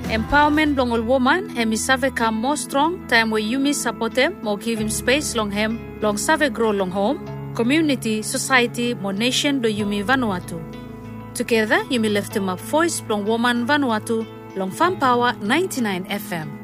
Empowerment long all woman, hemi save come more strong, time where you support them, more give him space long him, long save grow long home, community, society, more nation do Yumi Vanuatu. Together, Yumi lift him up voice long woman Vanuatu, long Fan Power 99 FM.